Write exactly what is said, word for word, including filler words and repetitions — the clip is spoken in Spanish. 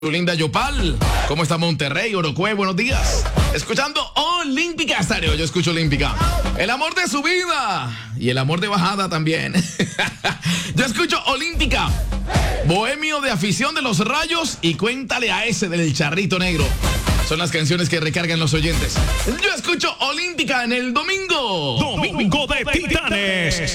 Linda Yopal, ¿cómo está Monterrey, Orocue? Buenos días. Escuchando Olímpica Estéreo, yo escucho Olímpica. El amor de su vida y el amor de bajada también. Yo escucho Olímpica. Bohemio de afición de los Rayos y Cuéntale a ese del Charrito Negro. Son las canciones que recargan los oyentes. Yo escucho Olímpica en el domingo. Domingo de Titanes.